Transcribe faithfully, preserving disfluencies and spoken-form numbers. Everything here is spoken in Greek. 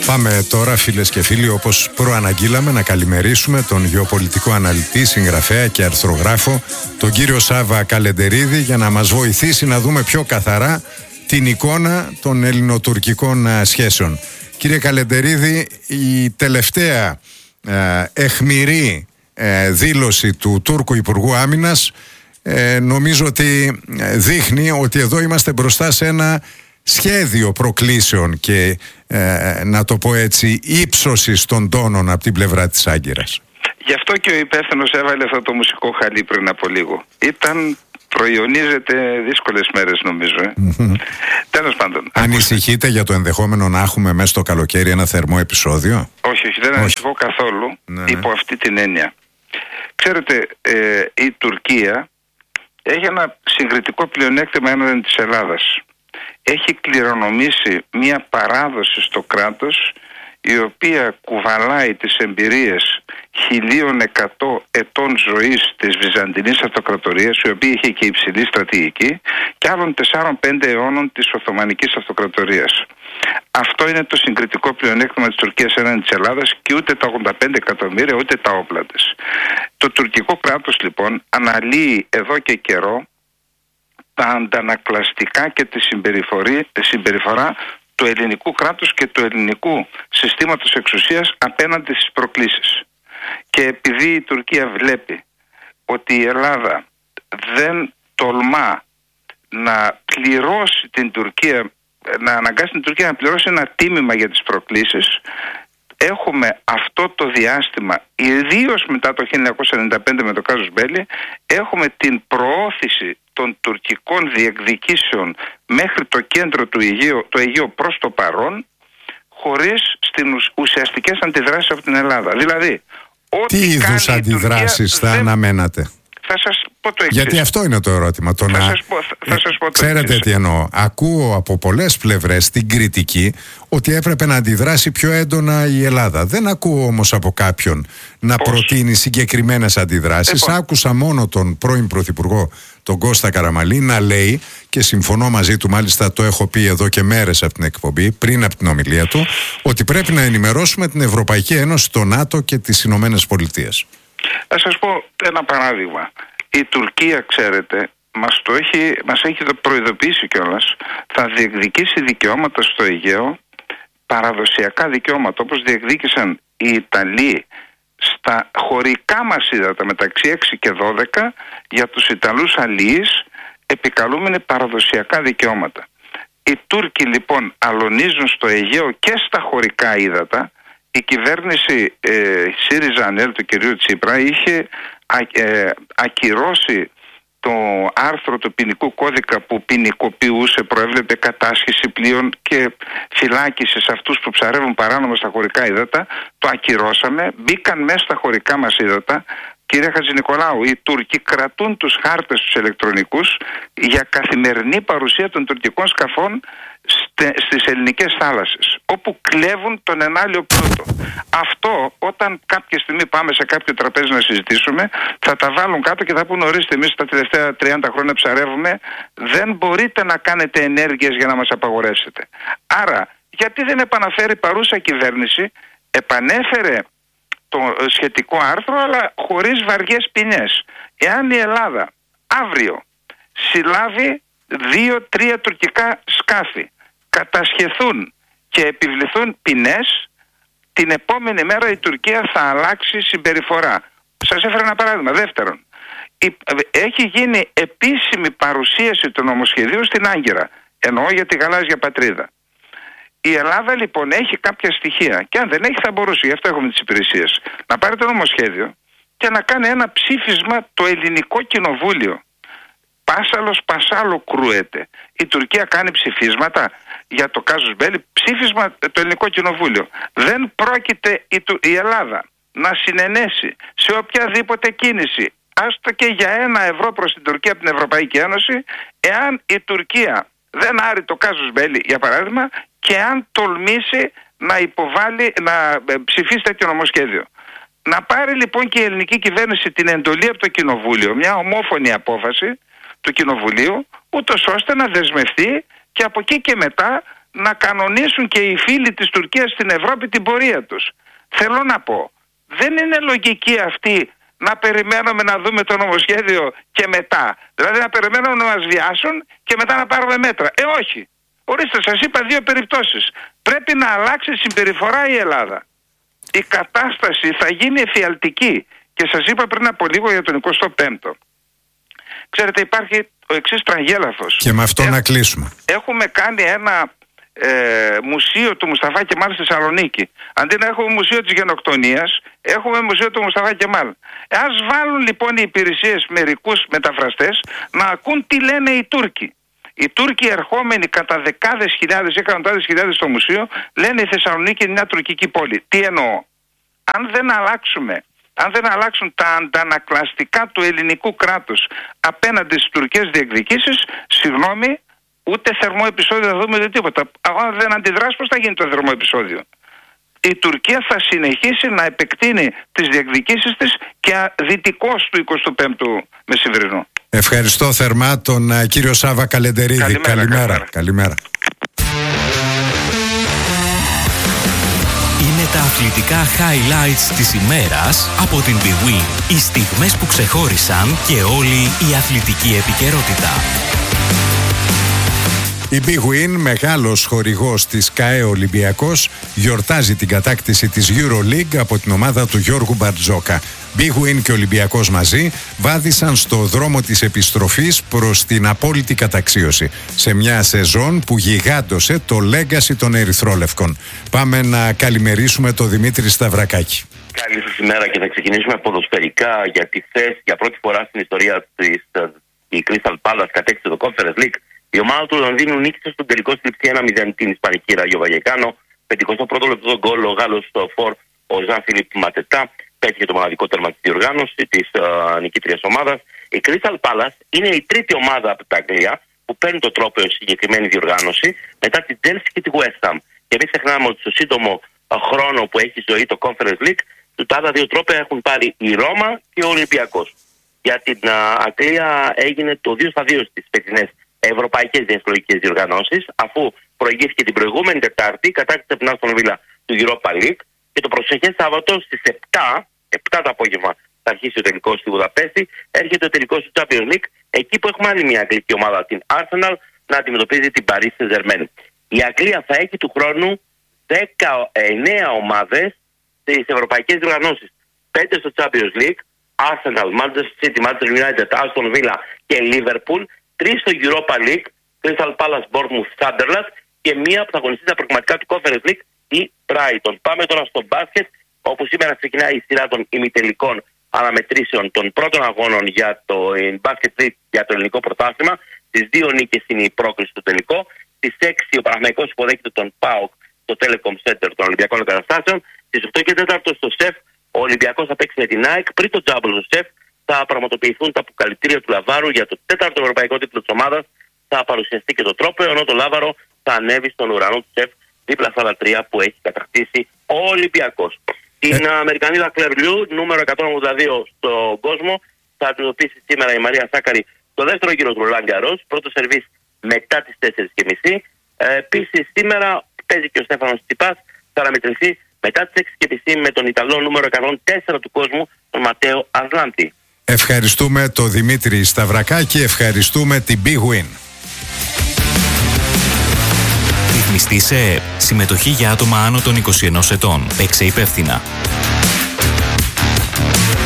Πάμε τώρα, φίλες και φίλοι, όπως προαναγγείλαμε, να καλημερίσουμε τον γεωπολιτικό αναλυτή, συγγραφέα και αρθρογράφο, τον κύριο Σάββα Καλεντερίδη, για να μας βοηθήσει να δούμε πιο καθαρά την εικόνα των ελληνοτουρκικών σχέσεων. Κύριε Καλεντερίδη, η τελευταία ε, αιχμηρή ε, δήλωση του Τούρκου Υπουργού Άμυνας ε, νομίζω ότι δείχνει ότι εδώ είμαστε μπροστά σε ένα σχέδιο προκλήσεων και ε, να το πω έτσι, ύψωσης των τόνων από την πλευρά της Άγκυρας. Γι' αυτό και ο υπεύθυνος έβαλε αυτό το μουσικό χαλί πριν από λίγο. Ήταν, προϊονίζεται δύσκολες μέρες νομίζω. Ε. Mm-hmm. Τέλος πάντων. Ανησυχείτε για το ενδεχόμενο να έχουμε μέσα στο καλοκαίρι ένα θερμό επεισόδιο? Όχι, όχι, δεν ανησυχώ καθόλου, ναι, υπό αυτή την έννοια. Ξέρετε, ε, η Τουρκία έχει ένα συγκριτικό πλεονέκτημα έναντι της Ελλάδας. Έχει κληρονομήσει μια παράδοση στο κράτος η οποία κουβαλάει τις εμπειρίες χίλια εκατό ετών ζωής της Βυζαντινής Αυτοκρατορίας, η οποία είχε και υψηλή στρατηγική, και άλλων τεσσάρων πέντε αιώνων της Οθωμανικής Αυτοκρατορίας. Αυτό είναι το συγκριτικό πλεονέκτημα της Τουρκίας έναντι της Ελλάδας, και ούτε τα ογδόντα πέντε εκατομμύρια ούτε τα όπλα της. Το τουρκικό κράτος λοιπόν αναλύει εδώ και καιρό τα αντανακλαστικά και τη συμπεριφορά του ελληνικού κράτους και του ελληνικού συστήματος εξουσίας απέναντι στις προκλήσεις. Και επειδή η Τουρκία βλέπει ότι η Ελλάδα δεν τολμά να πληρώσει την Τουρκία, να αναγκάσει την Τουρκία να πληρώσει ένα τίμημα για τις προκλήσεις, έχουμε αυτό το διάστημα, ιδίως μετά το χίλια εννιακόσια ενενήντα πέντε με το κάζους μπέλι, έχουμε την προώθηση των τουρκικών διεκδικήσεων μέχρι το κέντρο του Αιγαίου, το Αιγαίο προς το παρόν, χωρίς στις ουσιαστικές αντιδράσεις από την Ελλάδα. Δηλαδή, ό,τι τι είδους αντιδράσεις θα δεν... αναμένατε? Θα σας πω το εξής. Γιατί αυτό είναι το ερώτημα. Το θα, να... σας πω, θα σας πω το Ξέρετε εξής. τι εννοώ. Ακούω από πολλές πλευρές την κριτική ότι έπρεπε να αντιδράσει πιο έντονα η Ελλάδα. Δεν ακούω όμως από κάποιον να Πώς? προτείνει συγκεκριμένες αντιδράσεις. Λοιπόν. Άκουσα μόνο τον πρώην Πρωθυπουργό, τον Κώστα Καραμανλή, να λέει, και συμφωνώ μαζί του, μάλιστα το έχω πει εδώ και μέρες από την εκπομπή, πριν από την ομιλία του, ότι πρέπει να ενημερώσουμε την Ευρωπαϊκή Ένωση, το ΝΑΤΟ και τις Ηνωμένες Πολιτείες. Θα σας πω ένα παράδειγμα. Η Τουρκία, ξέρετε, μας, το έχει, μας έχει προειδοποιήσει κιόλας, θα διεκδικήσει δικαιώματα στο Αιγαίο, παραδοσιακά δικαιώματα, όπως διεκδίκησαν οι Ιταλοί στα χωρικά μας ύδατα μεταξύ έξι και δώδεκα, για τους Ιταλούς αλιείς, επικαλούμενοι παραδοσιακά δικαιώματα. Οι Τούρκοι λοιπόν αλωνίζουν στο Αιγαίο και στα χωρικά ύδατα. Η κυβέρνηση ε, ΣΥΡΙΖΑ-ΑΝΕΛ του κυρίου Τσίπρα είχε α, ε, ακυρώσει το άρθρο του ποινικού κώδικα που ποινικοποιούσε, προέβλεπε κατάσχεση πλοίων και φυλάκιση σε αυτούς που ψαρεύουν παράνομα στα χωρικά ύδατα. Το ακυρώσαμε, μπήκαν μέσα στα χωρικά μας ύδατα. Κύριε Χατζηνικολάου, οι Τούρκοι κρατούν τους χάρτες τους ηλεκτρονικούς για καθημερινή παρουσία των τουρκικών σκαφών στις ελληνικές θάλασσες, όπου κλέβουν τον ενάλλειο πλούτο. Αυτό, όταν κάποια στιγμή πάμε σε κάποιο τραπέζι να συζητήσουμε, θα τα βάλουν κάτω και θα πούν: ορίστε, εμείς τα τελευταία τριάντα χρόνια ψαρεύουμε, δεν μπορείτε να κάνετε ενέργειες για να μας απαγορεύσετε. Άρα, γιατί δεν επαναφέρει παρούσα κυβέρνηση, επανέφερε το σχετικό άρθρο, αλλά χωρίς βαριές ποινές. Εάν η Ελλάδα αύριο συλλάβει δύο-τρία τουρκικά σκάφη, κατασχεθούν και επιβληθούν ποινές, την επόμενη μέρα η Τουρκία θα αλλάξει συμπεριφορά. Σας έφερα ένα παράδειγμα. Δεύτερον, έχει γίνει επίσημη παρουσίαση του νομοσχεδίου στην Άγκυρα. Εννοώ για τη γαλάζια πατρίδα. Η Ελλάδα λοιπόν έχει κάποια στοιχεία, και αν δεν έχει θα μπορούσε, γι' αυτό έχουμε τις υπηρεσίες, να πάρει το νομοσχέδιο και να κάνει ένα ψήφισμα το ελληνικό κοινοβούλιο. Πάσαλος πασάλο κρούεται. Η Τουρκία κάνει ψηφίσματα για το κάζους μπέλι, ψήφισμα το ελληνικό κοινοβούλιο. Δεν πρόκειται η, η Ελλάδα να συνενέσει σε οποιαδήποτε κίνηση, άστο και για ένα ευρώ προς την Τουρκία από την Ευρωπαϊκή Ένωση, εάν η Τουρκία δεν άρει το κάζους μπέλι, για παράδειγμα, και αν τολμήσει να υποβάλει, να ψηφίσει τέτοιο νομοσχέδιο. Να πάρει λοιπόν και η ελληνική κυβέρνηση την εντολή από το Κοινοβούλιο, μια ομόφωνη απόφαση του Κοινοβουλίου, ούτως ώστε να δεσμευτεί και από εκεί και μετά να κανονίσουν και οι φίλοι της Τουρκίας στην Ευρώπη την πορεία τους. Θέλω να πω, δεν είναι λογική αυτή να περιμένουμε να δούμε το νομοσχέδιο και μετά. Δηλαδή να περιμένουμε να μας βιάσουν και μετά να πάρουμε μέτρα. Ε, όχι. Ορίστε, σας είπα δύο περιπτώσεις. Πρέπει να αλλάξει συμπεριφορά η Ελλάδα. Η κατάσταση θα γίνει εφιαλτική. Και σας είπα πριν από λίγο για τον εικοστό πέμπτο. Ξέρετε, υπάρχει ο εξής τραγέλαφος. Και με αυτό ε, να κλείσουμε. Έχουμε κάνει ένα ε, μουσείο του Μουσταφά Κεμάλ στη Θεσσαλονίκη. Αντί να έχουμε μουσείο της γενοκτονίας, έχουμε μουσείο του Μουσταφά Κεμάλ. Ας βάλουν λοιπόν οι υπηρεσίες μερικούς μεταφραστές να ακούν τι λένε οι Τούρκοι. Οι Τούρκοι ερχόμενοι κατά δεκάδες χιλιάδες ή εκατοντάδες χιλιάδες στο μουσείο λένε η Θεσσαλονίκη είναι μια τουρκική πόλη. Τι εννοώ? Αν δεν αλλάξουμε, αν δεν αλλάξουν τα αντανακλαστικά του ελληνικού κράτους απέναντι στις τουρκικές διεκδικήσεις, συγγνώμη, ούτε θερμό επεισόδιο θα δούμε ούτε τίποτα. Αν δεν αντιδράσει, πώς θα γίνει το θερμό επεισόδιο? Η Τουρκία θα συνεχίσει να επεκτείνει τις διεκδικήσεις της και δυτικώς του εικοστού πέμπτου μεσημβρινού. Ευχαριστώ θερμά τον uh, κύριο Σάβα Καλεντερίδη. Καλημέρα. Καλημέρα. Καλημέρα. Καλημέρα. Είναι τα αθλητικά highlights της ημέρας από την bwin. Οι στιγμές που ξεχώρισαν και όλη η αθλητική επικαιρότητα. Η bwin, μεγάλος χορηγός της ΚΑΕ Ολυμπιακός, γιορτάζει την κατάκτηση της EuroLeague από την ομάδα του Γιώργου Μπαρτζόκα. bwin και Ολυμπιακός μαζί βάδισαν στο δρόμο της επιστροφής προς την απόλυτη καταξίωση σε μια σεζόν που γιγάντωσε το legacy των Ερυθρόλευκων. Πάμε να καλημερίσουμε τον Δημήτρη Σταυρακάκη. Καλή σας ημέρα και θα ξεκινήσουμε ποδοσφαιρικά, γιατί χθες για πρώτη φορά στην ιστορία της η Crystal Palace κατέκτησε το Conference League. Η ομάδα του Λονδίνου νίκησε στον τελικό στη λήψη ένα μηδέν την Ισπανική Ράγιο Βαγεκάνο. πενηκοστό πρώτο λεπτό γκολ, ο Γάλλος στο φορ, ο Ζαν Φιλίπ Ματετά, πέτυχε το μοναδικό τέρμα της διοργάνωσης της uh, νικήτριας ομάδας. Η Crystal Palace είναι η τρίτη ομάδα από την Αγγλία που παίρνει το τρόπαιο στη συγκεκριμένη διοργάνωση μετά την Chelsea και τη West Ham. Και μην ξεχνάμε ότι στο σύντομο uh, χρόνο που έχει ζωή το Conference League, τα άλλα δύο τρόπαια έχουν πάρει η Ρώμα και ο Ολυμπιακός. Για την uh, Αγγλία έγινε το δύο στα δύο στις φετινές ευρωπαϊκές διαστολογικές διοργανώσεις, αφού προηγήθηκε την προηγούμενη Τετάρτη, κατάκτησε την Άστον Βίλα του Europa League και το προσεχές Σάββατο στις επτά, επτά το απόγευμα θα αρχίσει ο τελικός στη Βουδαπέστη, έρχεται ο τελικός του Champions League, εκεί που έχουμε άλλη μια αγγλική ομάδα, την Arsenal, να αντιμετωπίζει την Paris Saint-Germain. Η Αγγλία θα έχει του χρόνου δεκαεννέα ομάδες στις ευρωπαϊκές διοργανώσεις, πέντε στο Champions League, Arsenal, Manchester City, Manchester United, Aston Villa και Liverpool, τρεις στο Europa League, Crystal Palace, Bournemouth, Sunderland και μία που θα αγωνιστεί τα πραγματικά του Conference League, η Brighton. Πάμε τώρα στο μπάσκετ, όπου σήμερα ξεκινάει η σειρά των ημιτελικών αναμετρήσεων των πρώτων αγώνων για το Basket League για το ελληνικό πρωτάθλημα. Στις δύο νίκες είναι η πρόκληση στο τελικό. Στις έξι ο Παναθηναϊκός υποδέχεται τον ΠΑΟΚ στο Telecom Center των Ολυμπιακών Εγκαταστάσεων. Στις οκτώ και τέσσερα στο ΣΕΦ ο Ολυμπιακός θα παίξει με την ΑΕΚ. Πριν το τζάμπολ στο ΣΕΦ θα πραγματοποιηθούν τα αποκαλυπτήρια του Λαβάρου για το τέταρτο ευρωπαϊκό τίτλο της ομάδας. Θα παρουσιαστεί και το τρόπαιο, ενώ το Λάβαρο θα ανέβει στον ουρανό του ΣΕΦ δίπλα στα άλλα τρία που έχει κατακτήσει ο Ολυμπιακός. Την ε... Αμερικανίδα Κλερλιού, νούμερο εκατόν ογδόντα δύο στον κόσμο, θα αντιμετωπίσει σήμερα η Μαρία Σάκαρη το δεύτερο γύρο του Ρολάν Γκαρός, πρώτο σερβίς μετά τις τέσσερις και μισή. Ε, Επίσης σήμερα παίζει και ο Στέφανος Τσιπάς, θα αναμετρηθεί μετά τις έξι και μισή με τον Ιταλό νούμερο εκατόν τέσσερα του κόσμου, τον Ματέο Αρλάντη. Ευχαριστούμε τον Δημήτρη Σταυρακάκη, ευχαριστούμε την bwin. Ρυθμιστή σε ΕΕΠ. Συμμετοχή για άτομα άνω των είκοσι ενός ετών. Παίξε υπεύθυνα.